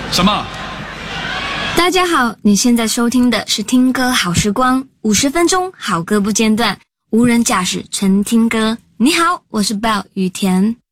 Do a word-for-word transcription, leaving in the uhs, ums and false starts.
什么？ 大家好，你现在收听的是听歌好时光，五十分钟好歌不间断，无人驾驶纯听歌。你好，我是 Bell 雨田。